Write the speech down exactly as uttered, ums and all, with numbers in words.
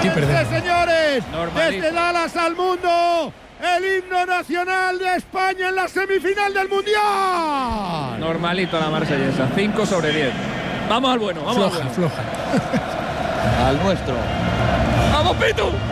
Sí, Señores, señores, Normalito. desde Dallas al mundo, el himno nacional de España en la semifinal del Mundial. Normalito la marsellesa, cinco sobre diez. Vamos al bueno, vamos floja, al bueno. floja. Al nuestro. ¡Vamos, Pitu!